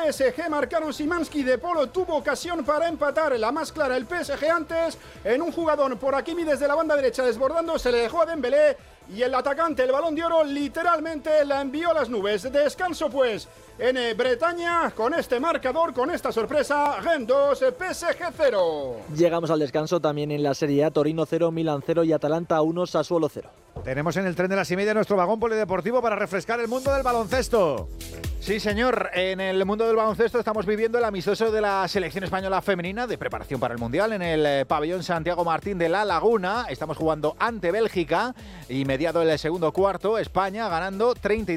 PSG, marcaron Szymański, De Polo tuvo ocasión para empatar, la más clara el PSG antes, en un jugador por Hakimi desde la banda derecha desbordando, se le dejó a Dembélé y el atacante, el Balón de Oro, literalmente la envió a las nubes. Descanso pues en Bretaña con este marcador, con esta sorpresa, Rennes 2, PSG 0. Llegamos al descanso también en la Serie A, Torino 0, Milán 0 y Atalanta 1, Sassuolo 0. Tenemos en el tren de las 6:30 nuestro vagón polideportivo para refrescar el mundo del baloncesto. Sí, señor, en el mundo del baloncesto estamos viviendo el amistoso de la selección española femenina de preparación para el Mundial en el pabellón Santiago Martín de La Laguna. Estamos jugando ante Bélgica y mediado el segundo cuarto, España ganando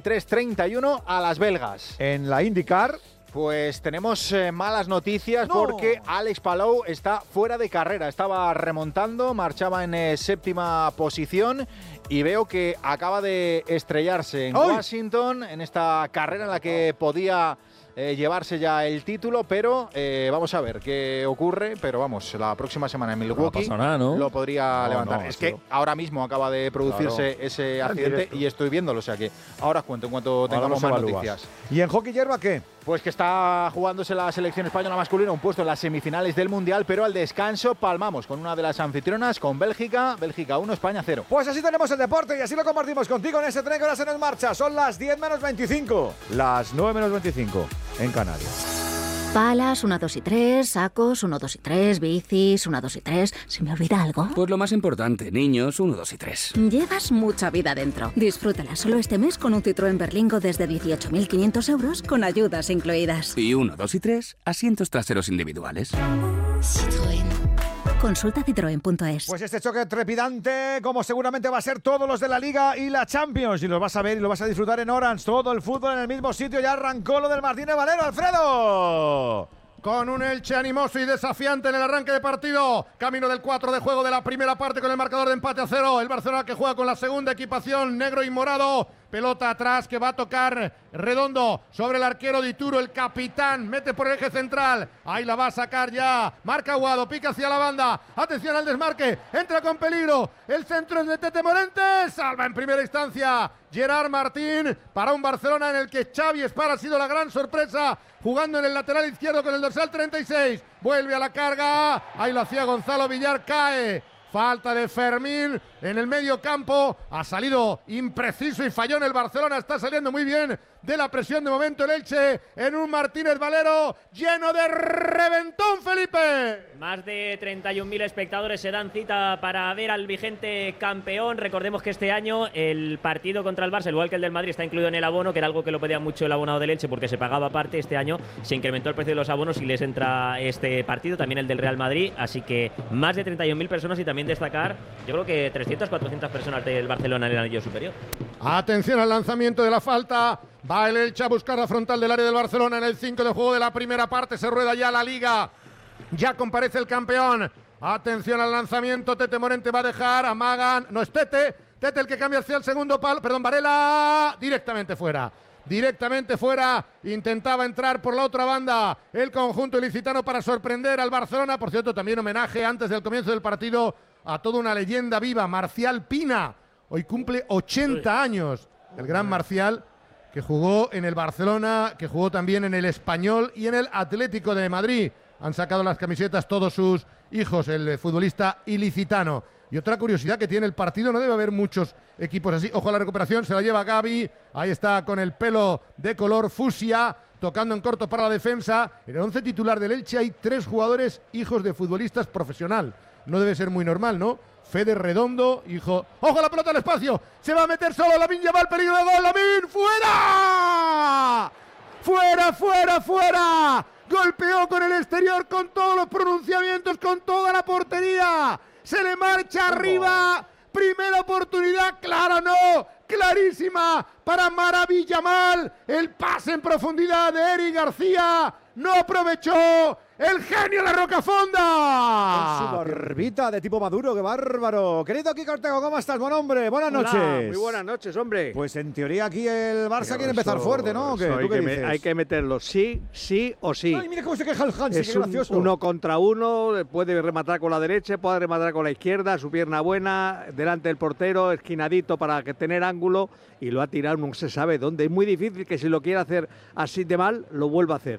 33-31 a las belgas. En la IndyCar, pues tenemos malas noticias porque Alex Palou está fuera de carrera. Estaba remontando, marchaba en séptima posición y veo que acaba de estrellarse en Washington en esta carrera en la que podía llevarse ya el título, pero vamos a ver qué ocurre, pero vamos, la próxima semana en Milwaukee no nada, ¿no? lo podría levantar. Es que ahora mismo acaba de producirse ese accidente y estoy viéndolo, o sea que ahora os cuento en cuanto tengamos más noticias. ¿Y en hockey hierba qué? Pues que está jugándose la selección española masculina un puesto en las semifinales del Mundial, pero al descanso palmamos con una de las anfitrionas, con Bélgica. Bélgica 1, España 0. Pues así tenemos el deporte y así lo compartimos contigo en este tren que ahora se nos marcha. Son las 10 menos 25. Las 9 menos 25 en Canarias. Palas, 1, 2 y 3, sacos, 1, 2 y 3, bicis, 1, 2 y 3. ¿Se me olvida algo? Pues lo más importante, niños, 1, 2 y 3. Llevas mucha vida dentro. Disfrútala solo este mes con un Citroën Berlingo desde 18.500 euros con ayudas incluidas. Y 1, 2 y 3, asientos traseros individuales. Citroën. Consulta citroen.es. Pues este choque trepidante, como seguramente va a ser todos los de la Liga y la Champions, y los vas a ver y lo vas a disfrutar en Orange. Todo el fútbol en el mismo sitio. Ya arrancó lo del Martínez Valero, Alfredo. Con un Elche animoso y desafiante en el arranque de partido. Camino del 4 de juego de la primera parte con el marcador de empate a 0. El Barcelona que juega con la segunda equipación, negro y morado. Pelota atrás que va a tocar Redondo sobre el arquero Dituro, el capitán. Mete por el eje central. Ahí la va a sacar ya. Marca Aguado, pica hacia la banda. Atención al desmarque. Entra con peligro. El centro es de Tete Morente. Salva en primera instancia Gerard Martín para un Barcelona en el que Xavi Espar ha sido la gran sorpresa, jugando en el lateral izquierdo con el dorsal 36. Vuelve a la carga. Ahí lo hacía Gonzalo Villar. Cae. Falta de Fermín en el medio campo. Ha salido impreciso y falló en el Barcelona. Está saliendo muy bien de la presión de momento el Elche en un Martínez Valero lleno de reventón, Felipe. Más de 31.000 espectadores se dan cita para ver al vigente campeón. Recordemos que este año el partido contra el Barça, igual que el del Madrid, está incluido en el abono, que era algo que lo pedía mucho el abonado del Elche porque se pagaba aparte. Este año se incrementó el precio de los abonos y les entra este partido, también el del Real Madrid. Así que más de 31.000 personas y también destacar, yo creo que 300, 400 personas del Barcelona en el anillo superior. Atención al lanzamiento de la falta. Va el Elche a buscar la frontal del área del Barcelona en el 5 de juego de la primera parte. Se rueda ya la Liga. Ya comparece el campeón. Atención al lanzamiento. Tete Morente va a dejar. Amagan. No es Tete. Tete el que cambia hacia el segundo palo. Perdón, Varela. Directamente fuera. Directamente fuera. Intentaba entrar por la otra banda el conjunto ilicitano para sorprender al Barcelona. Por cierto, también homenaje antes del comienzo del partido a toda una leyenda viva. Marcial Pina. Hoy cumple 80 años. El gran Marcial, que jugó en el Barcelona, que jugó también en el Español y en el Atlético de Madrid. Han sacado las camisetas todos sus hijos, el futbolista ilicitano. Y otra curiosidad que tiene el partido, no debe haber muchos equipos así. Ojo a la recuperación, se la lleva Gavi. Ahí está con el pelo de color fucsia, tocando en corto para la defensa. En el 11 titular del Elche hay 3 jugadores hijos de futbolistas profesional. No debe ser muy normal, ¿no? Fede Redondo, hijo. ¡Ojo la pelota al espacio! Se va a meter solo Lamine Yamal, peligro de gol. ¡Lamine! ¡Fuera! ¡Fuera, fuera, fuera! Golpeó con el exterior, con todos los pronunciamientos, con toda la portería. Se le marcha arriba. Primera oportunidad, claro, no. Clarísima para Yamal. El pase en profundidad de Eric García. No aprovechó. El genio La Rocafonda. Con su barbita de tipo Maduro, qué bárbaro. Querido Kiko Ortego, ¿cómo estás? Buen hombre, buenas noches. Muy buenas noches, hombre. Pues en teoría aquí el Barça quiere empezar fuerte, ¿no? ¿Qué? ¿Tú qué dices? Hay que meterlo sí o sí. Ay, mira cómo se queja el Hansi, qué gracioso. Uno contra uno, puede rematar con la derecha, puede rematar con la izquierda, su pierna buena, delante del portero, esquinadito para tener ángulo, y lo ha tirado no se sabe dónde. Es muy difícil que si lo quiere hacer así de mal, lo vuelva a hacer.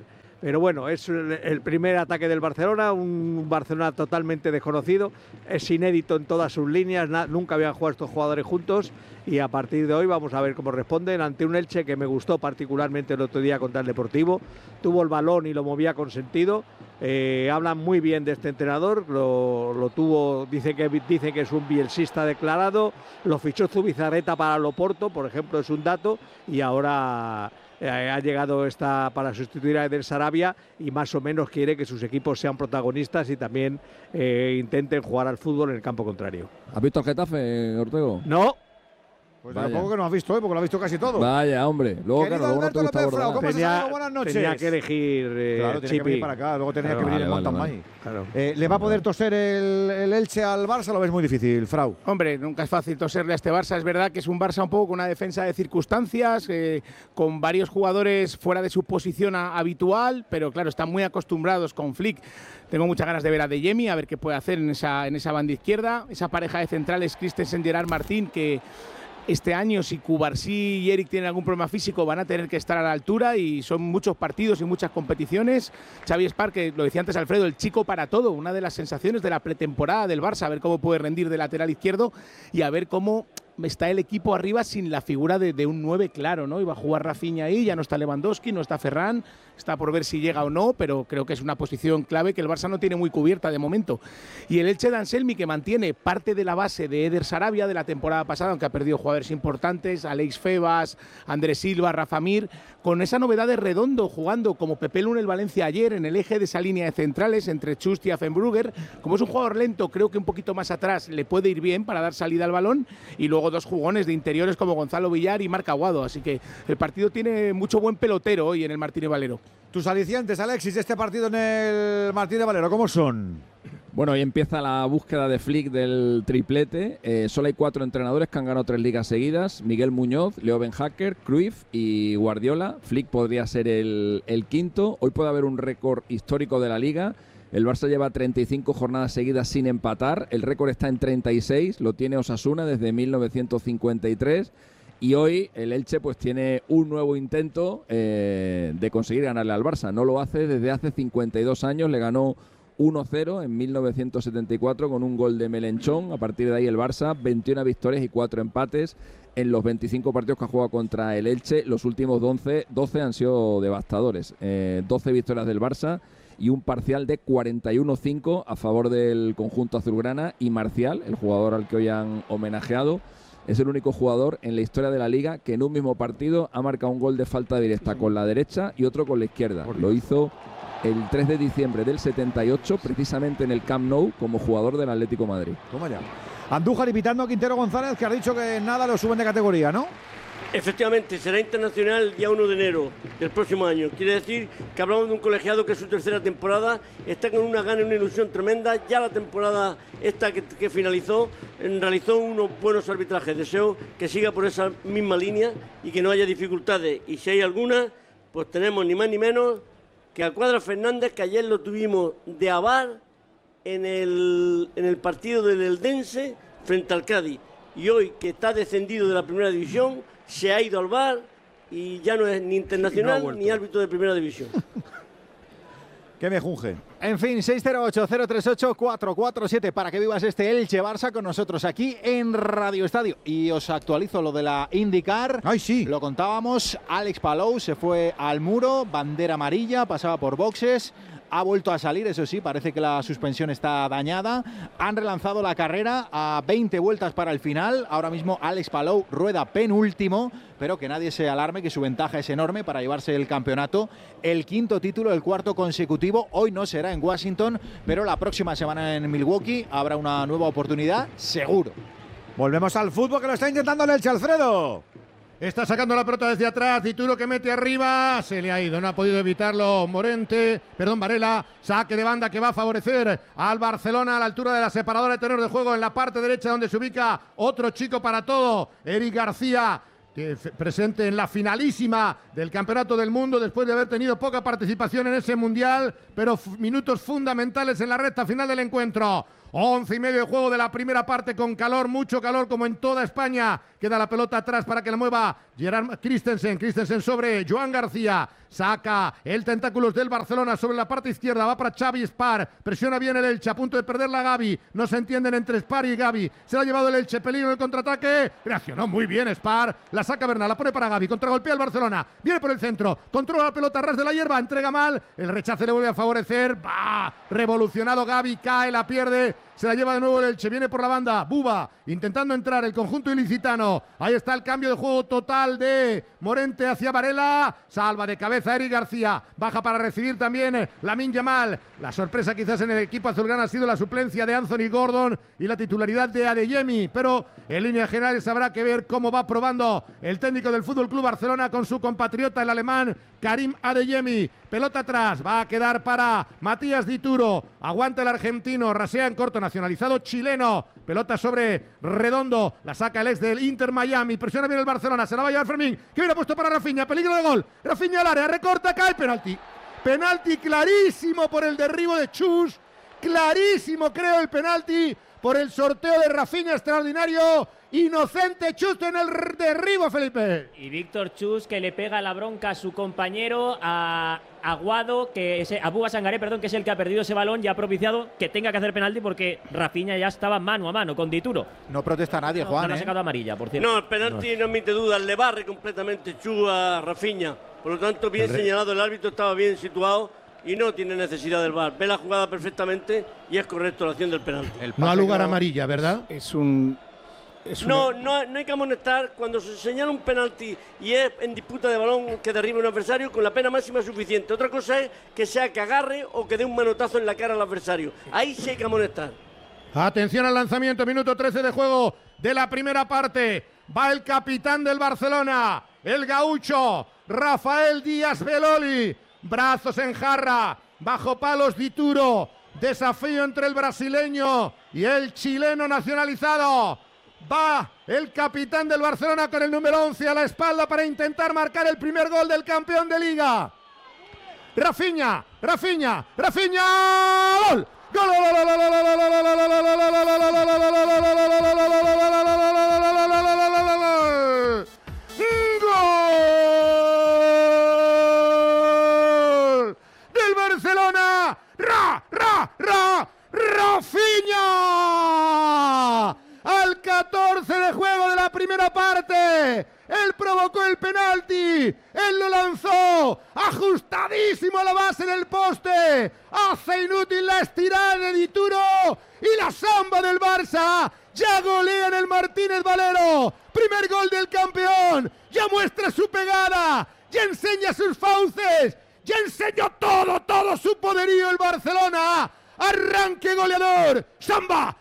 Pero bueno, es el primer ataque del Barcelona, un Barcelona totalmente desconocido, es inédito en todas sus líneas, nunca habían jugado estos jugadores juntos y a partir de hoy vamos a ver cómo responden ante un Elche que me gustó particularmente el otro día contra el Deportivo, tuvo el balón y lo movía con sentido, hablan muy bien de este entrenador, lo tuvo, dice que es un bielsista declarado, lo fichó Zubizarreta para el Oporto, por ejemplo, es un dato, y ahora ha llegado para sustituir a Eder Sarabia y más o menos quiere que sus equipos sean protagonistas y también intenten jugar al fútbol en el campo contrario. ¿Has visto el Getafe, Ortego? No. Pues tampoco que no has visto hoy, porque lo has visto casi todo. Vaya, hombre. Luego, Querido claro, Alberto López Frau, ¿cómo estás? Buenas noches. Tenía que elegir claro, tenía que venir para acá, luego tenía que venir el Mountain Bike. Claro. ¿Le va a poder toser el Elche al Barça? Lo ves muy difícil, Frau. Hombre, nunca es fácil toserle a este Barça. Es verdad que es un Barça un poco con una defensa de circunstancias, con varios jugadores fuera de su posición habitual, pero claro, están muy acostumbrados con Flick. Tengo muchas ganas de ver a De Jemi, a ver qué puede hacer en esa banda izquierda. Esa pareja de centrales, Christensen, Gerard Martín, que este año, si Cubarsí y Eric tienen algún problema físico, van a tener que estar a la altura y son muchos partidos y muchas competiciones. Xavi Espar, que lo decía antes Alfredo, el chico para todo, una de las sensaciones de la pretemporada del Barça, a ver cómo puede rendir de lateral izquierdo y a ver cómo está el equipo arriba sin la figura de un 9 claro, ¿no? Iba a jugar Rafinha ahí, ya no está Lewandowski, no está Ferran, está por ver si llega o no, pero creo que es una posición clave que el Barça no tiene muy cubierta de momento. Y el Elche de Anselmi, que mantiene parte de la base de Eder Sarabia de la temporada pasada, aunque ha perdido jugadores importantes, Alex Febas, Andrés Silva, Rafa Mir, con esa novedad de Redondo jugando como Pepe Luna el Valencia ayer en el eje de esa línea de centrales entre Chust y Affenbrugger. Como es un jugador lento, creo que un poquito más atrás le puede ir bien para dar salida al balón, y luego dos jugones de interiores como Gonzalo Villar y Marc Aguado, así que el partido tiene mucho buen pelotero hoy en el Martínez Valero. Tus alicientes, Alexis, de este partido en el Martínez Valero, ¿cómo son? Bueno, hoy empieza la búsqueda de Flick del triplete. Solo hay 4 entrenadores que han ganado 3 ligas seguidas: Miguel Muñoz, Leo Benhacker, Cruyff y Guardiola. Flick podría ser el quinto. Hoy puede haber un récord histórico de la liga. El Barça lleva 35 jornadas seguidas sin empatar. El récord está en 36, lo tiene Osasuna desde 1953. Y hoy el Elche pues tiene un nuevo intento de conseguir ganarle al Barça. No lo hace desde hace 52 años, le ganó 1-0 en 1974 con un gol de Melenchón. A partir de ahí el Barça, 21 victorias y 4 empates en los 25 partidos que ha jugado contra el Elche. Los últimos 12 han sido devastadores. 12 victorias del Barça y un parcial de 41-5 a favor del conjunto azulgrana. Y Marcial, el jugador al que hoy han homenajeado, es el único jugador en la historia de la Liga que en un mismo partido ha marcado un gol de falta directa con la derecha y otro con la izquierda. Lo hizo el 3 de diciembre del 78, precisamente en el Camp Nou, como jugador del Atlético de Madrid. Toma ya. Andújar invitando a Quintero González, que ha dicho que nada lo suben de categoría, ¿no? Efectivamente, será internacional el día 1 de enero del próximo año. Quiere decir que hablamos de un colegiado que es su tercera temporada, está con una gana y una ilusión tremenda. Ya la temporada esta que finalizó, realizó unos buenos arbitrajes. Deseo que siga por esa misma línea y que no haya dificultades. Y si hay alguna, pues tenemos ni más ni menos que a Cuadra Fernández, que ayer lo tuvimos de avar en el partido del Eldense frente al Cádiz. Y hoy, que está descendido de la primera división, se ha ido al VAR y ya no es ni internacional ni árbitro de primera división. Que me junge. En fin, 608-038-447 para que vivas este Elche-Barça con nosotros aquí en Radio Estadio. Y os actualizo lo de la IndyCar. ¡Ay, sí! Lo contábamos, Alex Palou se fue al muro, bandera amarilla, pasaba por boxes. Ha vuelto a salir, eso sí, parece que la suspensión está dañada. Han relanzado la carrera a 20 vueltas para el final. Ahora mismo Alex Palou rueda penúltimo, pero que nadie se alarme, que su ventaja es enorme para llevarse el campeonato. El quinto título, el cuarto consecutivo. Hoy no será en Washington, pero la próxima semana en Milwaukee habrá una nueva oportunidad, seguro. Volvemos al fútbol, que lo está intentando el Elche, Alfredo. Está sacando la pelota desde atrás, Dituro que mete arriba, se le ha ido, no ha podido evitarlo Varela, saque de banda que va a favorecer al Barcelona a la altura de la separadora de terreno de juego en la parte derecha donde se ubica otro chico para todo, Eric García, presente en la finalísima del Campeonato del Mundo después de haber tenido poca participación en ese Mundial, pero minutos fundamentales en la recta final del encuentro. 11:30 de juego de la primera parte con calor, mucho calor como en toda España. Queda la pelota atrás para que la mueva Gerard Christensen. Christensen sobre Joan García. Saca el tentáculos del Barcelona sobre la parte izquierda. Va para Xavi Spar. Presiona bien el Elche. A punto de perderla Gavi. No se entienden entre Spar y Gavi. Se la ha llevado el Elche. Peligro en el contraataque. Reaccionó muy bien Spar. La saca Bernal. La pone para Gavi. Contragolpea el Barcelona. Viene por el centro. Controla la pelota a ras de la hierba. Entrega mal. El rechace le vuelve a favorecer. Va. Revolucionado Gavi. Cae. La pierde. Se la lleva de nuevo el Elche. Viene por la banda. Buba. Intentando entrar el conjunto ilicitano. Ahí está el cambio de juego total de Morente hacia Varela. Salva de cabeza Eric García. Baja para recibir también Lamine Yamal. La sorpresa quizás en el equipo azulgrana ha sido la suplencia de Anthony Gordon y la titularidad de Adeyemi. Pero en líneas generales habrá que ver cómo va probando el técnico del FC Barcelona con su compatriota, el alemán Karim Adeyemi. Pelota atrás. Va a quedar para Matías Dituro. Aguanta el argentino. Rasea en corto. Nacionalizado chileno. Pelota sobre Redondo. La saca el ex del Inter Miami. Presiona bien el Barcelona. Se la va a llevar Fermín. Que viene puesto para Rafinha. Peligro de gol. Rafinha al área. Recorta. Cae. Penalti. Penalti clarísimo por el derribo de Chus. Clarísimo creo el penalti por el sorteo de Rafinha extraordinario. Inocente Chus en el derribo, Felipe. Y Víctor Chus que le pega la bronca a su compañero, a Aguado, a Buba Sangaré, perdón, que es el que ha perdido ese balón y ha propiciado que tenga que hacer penalti porque Rafinha ya estaba mano a mano con Dituro. No protesta nadie, Juan. No ha sacado amarilla, por cierto. No, el penalti no admite dudas, le barre completamente Chus a Rafinha. Por lo tanto, bien señalado, el árbitro estaba bien situado y no tiene necesidad del VAR. Ve la jugada perfectamente y es correcto la acción del penalti. No ha lugar amarilla, ¿verdad? No hay que amonestar cuando se señala un penalti y es en disputa de balón que derriba un adversario con la pena máxima suficiente. Otra cosa es que sea que agarre o que dé un manotazo en la cara al adversario. Ahí sí hay que amonestar. Atención al lanzamiento, minuto 13 de juego de la primera parte. Va el capitán del Barcelona, el gaucho, Rafael Díaz Beloli. Brazos en jarra, bajo palos Dituro. Desafío entre el brasileño y el chileno nacionalizado. Va el capitán del Barcelona con el número 11 a la espalda para intentar marcar el primer gol del campeón de Liga. Rafinha, Rafinha, Rafinha, gol. ¡Gol! ¡Del Barcelona! ¡Rafinha! Al 14 de juego de la primera parte. Él provocó el penalti. Él lo lanzó. Ajustadísimo a la base del poste. Hace inútil la estirada de Dituro. Y la samba del Barça. Ya golea en el Martínez Valero. Primer gol del campeón. Ya muestra su pegada. Ya enseña sus fauces. Ya enseñó todo su poderío el Barcelona. Arranque goleador. Samba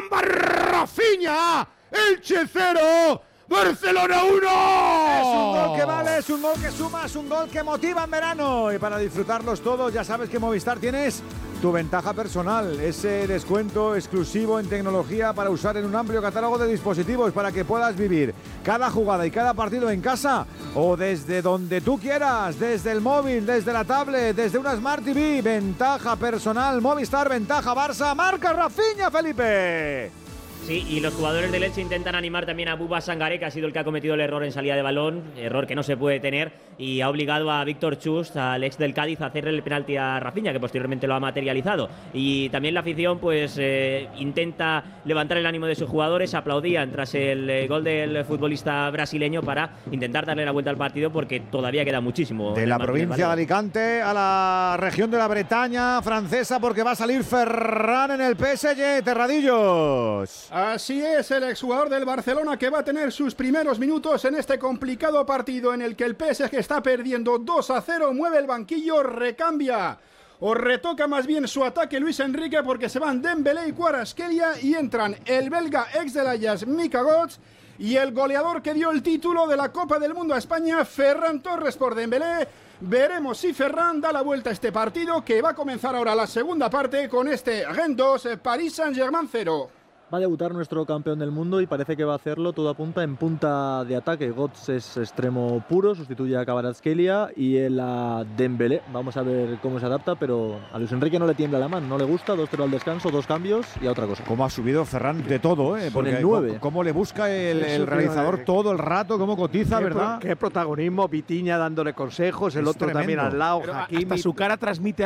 Rafinha. Elche 0. Barcelona 1. Es un gol que vale, es un gol que suma, es un gol que motiva en verano. Y para disfrutarlos todos, ya sabes que Movistar tienes tu ventaja personal, ese descuento exclusivo en tecnología para usar en un amplio catálogo de dispositivos para que puedas vivir cada jugada y cada partido en casa o desde donde tú quieras, desde el móvil, desde la tablet, desde una Smart TV. Ventaja personal, Movistar, ventaja Barça, marca Rafinha, Felipe. Sí, y los jugadores del Elche intentan animar también a Buba Sangaré, que ha sido el que ha cometido el error en salida de balón, error que no se puede tener, y ha obligado a Víctor Chus, al ex del Cádiz, a hacerle el penalti a Rafinha, que posteriormente lo ha materializado. Y también la afición pues intenta levantar el ánimo de sus jugadores, aplaudían tras el gol del futbolista brasileño para intentar darle la vuelta al partido, porque todavía queda muchísimo. De la provincia de Alicante a la región de la Bretaña francesa, porque va a salir Ferran en el PSG, Terradillos. Así es, el exjugador del Barcelona que va a tener sus primeros minutos en este complicado partido en el que el PSG está perdiendo 2-0, mueve el banquillo, recambia o retoca más bien su ataque Luis Enrique, porque se van Dembélé y Kvaratskhelia y entran el belga ex del Ajax Mika Götze y el goleador que dio el título de la Copa del Mundo a España, Ferran Torres por Dembélé. Veremos si Ferran da la vuelta a este partido, que va a comenzar ahora la segunda parte con este Rennes 2, Paris Saint-Germain 0. Va a debutar nuestro campeón del mundo y parece que va a hacerlo, todo apunta, en punta de ataque. Götze es extremo puro, sustituye a Kvaratskhelia y él a Dembélé. Vamos a ver cómo se adapta, pero a Luis Enrique no le tiembla la mano, no le gusta. 2-0 al descanso, 2 cambios y a otra cosa. Cómo ha subido Ferran de todo, ¿eh? Porque el 9. Cómo le busca el realizador todo el rato, cómo cotiza, ¿verdad? Qué protagonismo, Vitinha dándole consejos, el otro tremendo. también al lado, Pero Hakimi. hasta su cara transmite